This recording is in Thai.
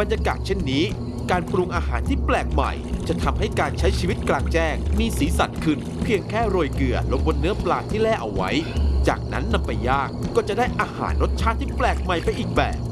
บรรยากาศเช่นนี้การปรุงอาหารที่แปลกใหม่จะทำให้การใช้ชีวิตกลางแจ้งมีสีสันขึ้นเพียงแค่โรยเกลือลงบนเนื้อปลาที่แล่เอาไว้จากนั้นนำไปย่างก็จะได้อาหารรสชาติที่แปลกใหม่ไปอีกแบบ